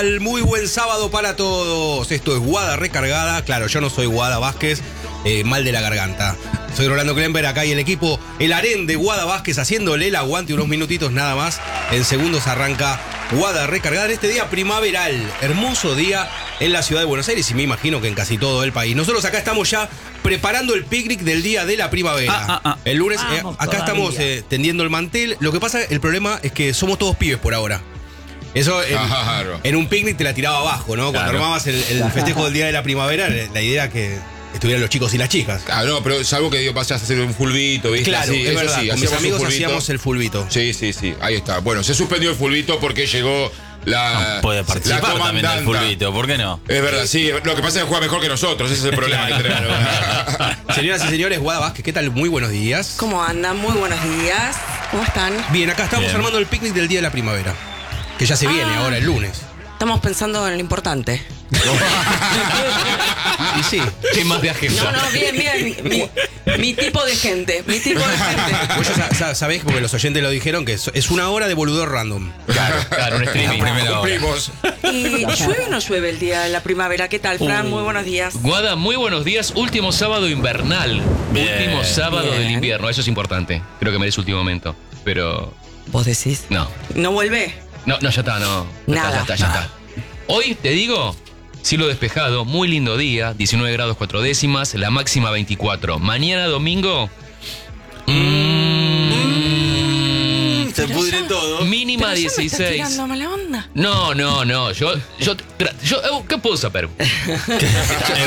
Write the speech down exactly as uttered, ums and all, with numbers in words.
Muy buen sábado para todos. Esto es Guada Recargada. Claro, yo no soy Guada Vázquez, eh, mal de la garganta. Soy Rolando Klemper, acá y el equipo, el harén de Guada Vázquez, haciéndole el aguante unos minutitos nada más. En segundos arranca Guada Recargada en este día primaveral. Hermoso día en la ciudad de Buenos Aires y me imagino que en casi todo el país. Nosotros acá estamos ya preparando el picnic del día de la primavera. Ah, ah, ah. El lunes, eh, acá todavía estamos eh, tendiendo el mantel. Lo que pasa, el problema es que somos todos pibes por ahora. Eso en, claro. en un picnic te la tiraba abajo, ¿no? Cuando claro. armabas el, el festejo del día de la primavera, la idea era que estuvieran los chicos y las chicas. Claro, no, pero salvo que digo, pasas a hacer un fulbito, ¿viste? Claro, sí, es verdad. Sí, con mis amigos hacíamos el fulbito. Sí, sí, sí, ahí está. Bueno, se suspendió el fulbito porque llegó la no, puede participar la también del fulbito, ¿por qué no? Es verdad, sí, lo que pasa es que juega mejor que nosotros, ese es el problema que tenemos. Señoras y señores, Guada Vázquez, ¿qué tal? Muy buenos días. ¿Cómo andan? Muy buenos días. ¿Cómo están? Bien, acá estamos Bien. armando el picnic del día de la primavera, que ya se ah. viene ahora, el lunes. Estamos pensando en lo importante. Y sí, ¿qué más de agenda? No, no, bien, bien. Mi, mi, mi tipo de gente. Mi tipo de gente. Vos ya sabés, porque los oyentes lo dijeron, que es una hora de boludeo random. Claro, claro, un streaming. La primera hora. ¿Y llueve o no llueve el día de la primavera? ¿Qué tal, Fran? Uh, muy buenos días. Guada, muy buenos días. Último sábado invernal. Bien, último sábado bien. del invierno. Eso es importante. Creo que merece último momento. Pero. ¿Vos decís? No. ¿No vuelve? No, no, ya está, no. Nada. Ya está, ya está. Hoy, te digo, cielo despejado, muy lindo día, diecinueve grados cuatro décimas, la máxima veinticuatro. Mañana domingo, mmm, mm, se pudre todo. Mínima pero dieciséis. ¿Me estás tirando mala onda? No, no, no, yo, yo, yo, ¿qué puedo saber?